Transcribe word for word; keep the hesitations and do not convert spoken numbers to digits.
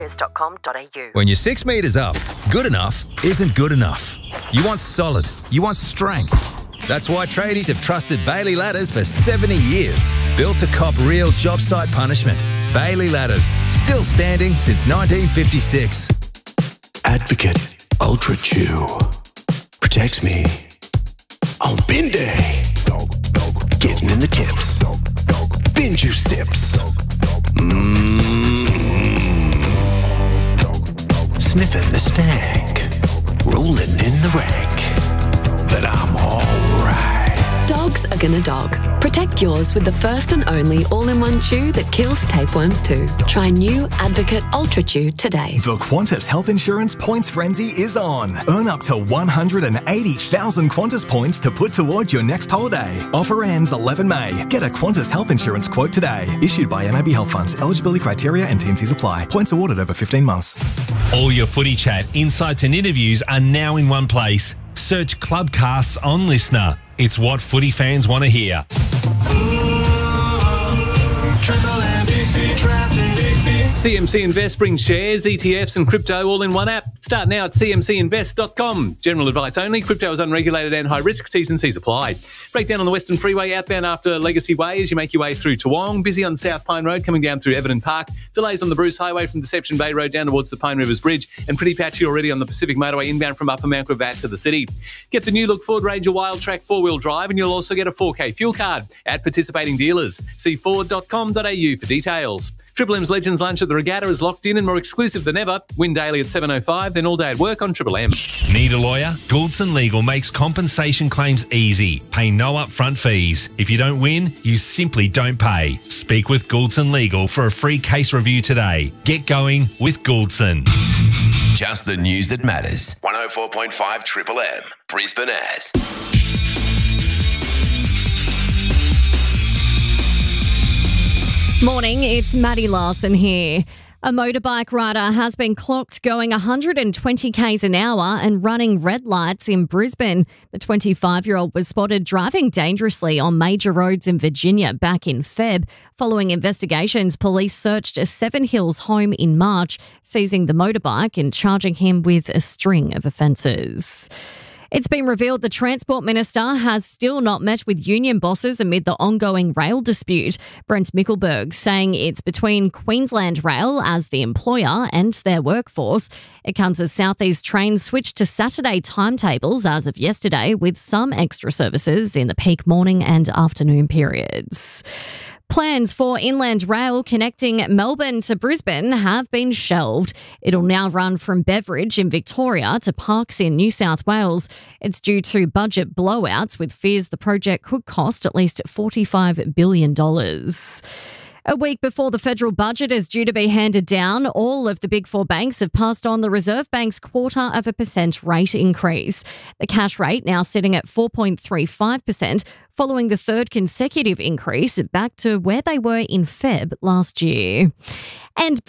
dot com dot a u. When you're six metres up, good enough isn't good enough. You want solid. You want strength. That's why tradies have trusted Bailey Ladders for seventy years. Built to cop real job site punishment. Bailey Ladders, still standing since nineteen fifty-six. Advocate Ultra Chew protects me on bin day. Getting in the tips. Bin juice sips. Mmm. Sniffing the stank. Rolling in the rank. But I'm alright. Dogs are gonna dog. Protect yours with the first and only all-in-one chew that kills tapeworms too. Try new Advocate Ultra Chew today. The Qantas Health Insurance Points Frenzy is on. Earn up to one hundred eighty thousand Qantas points to put towards your next holiday. Offer ends eleven May. Get a Qantas Health Insurance quote today. Issued by N A B Health Funds. Eligibility criteria and T and Cs apply. Points awarded over fifteen months. All your footy chat, insights and interviews are now in one place. Search Clubcasts on Listener. It's what footy fans want to hear. C M C Invest brings shares, E T Fs and crypto all in one app. Start now at c m c invest dot com. General advice only. Crypto is unregulated and high risk. T's and C's apply. Breakdown on the Western Freeway outbound after Legacy Way as you make your way through Toowong. Busy on South Pine Road coming down through Everton Park. Delays on the Bruce Highway from Deception Bay Road down towards the Pine Rivers Bridge. And pretty patchy already on the Pacific Motorway inbound from Upper Mount Gravatt to the city. Get the new look Ford Ranger Wild Track four-wheel drive and you'll also get a four K fuel card at participating dealers. See ford dot com dot a u for details. Triple M's Legends Lunch at the Regatta is locked in and more exclusive than ever. Win daily at seven oh five, then all day at work on Triple M. Need a lawyer? Gouldson Legal makes compensation claims easy. Pay no upfront fees. If you don't win, you simply don't pay. Speak with Gouldson Legal for a free case review today. Get going with Gouldson. Just the news that matters. one oh four point five Triple M. Brisbane as. Morning, it's Maddie Larson here. A motorbike rider has been clocked going one hundred twenty k's an hour and running red lights in Brisbane. The twenty-five-year-old was spotted driving dangerously on major roads in Virginia back in February. Following investigations, police searched a Seven Hills home in March, seizing the motorbike and charging him with a string of offences. It's been revealed the Transport Minister has still not met with union bosses amid the ongoing rail dispute. Brent Mickelberg saying it's between Queensland Rail as the employer and their workforce. It comes as South East trains switched to Saturday timetables as of yesterday, with some extra services in the peak morning and afternoon periods. Plans for Inland Rail connecting Melbourne to Brisbane have been shelved. It'll now run from Beveridge in Victoria to Parkes in New South Wales. It's due to budget blowouts, with fears the project could cost at least forty-five billion dollars. A week before the federal budget is due to be handed down, all of the big four banks have passed on the Reserve Bank's quarter of a percent rate increase. The cash rate now sitting at four point three five percent, following the third consecutive increase back to where they were in February last year. And